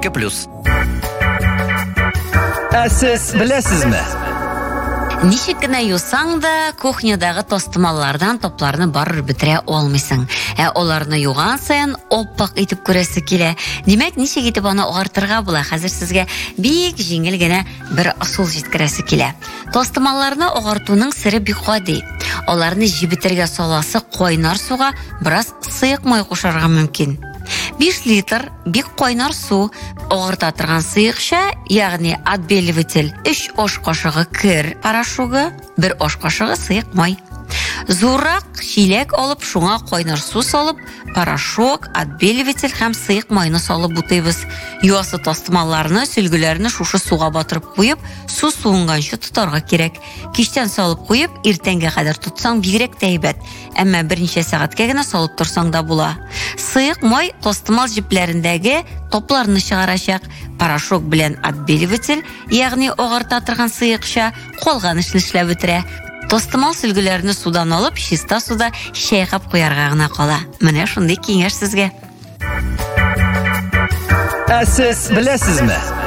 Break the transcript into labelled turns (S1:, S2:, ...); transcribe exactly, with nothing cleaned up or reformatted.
S1: ике плюс. Ә сіз білесізме?
S2: Ничек кенә юсаң да, кухнядағы тостымаллардан топларны барыр бетерә алмыйсың. Ә оларны юган сайын оппак итеп күрәсе килә. Димәк, ничек итеп аны агартырга була? Хәзер сезгә бик җиңел генә бер асыл җиткерәсе килә. Тостымалларны агартуның сире бик гади. Аларны җибетергә саласы кайнар суга бераз сыек май кушарга мөмкин. биш литр бик кайнар су, агарта торган сыекча, ягъни отбеливатель өч аш кашыгы кер порошогы, бер аш кашыгы сыек май. Зуррак чиләк алып, шуңа кайнар су салып, порошок, отбеливатель һәм сыек майны салып бутыйбыз. Юасы тастымалларны, сөлгеләрне шушы суга батырып куеп, су суынганчы тотарга кирәк. Кичтән салып куеп, иртәнгә кадәр тутсаң бигрәк тәйбәт. Әмма берничә сәгатькә генә салып торсаң да була. Сыек май тастымал җипләрендәге топларны чыгарачак. Порошок белән отбеливатель, ягъни агарта торган сыекча, калган эшне эшләп бетерә. Тостымал сөлгеләрне судан алып, чиста суда чайкап куярга гына кала. Менә шундый киңәш сезгә.
S1: Ә сез беләсезме?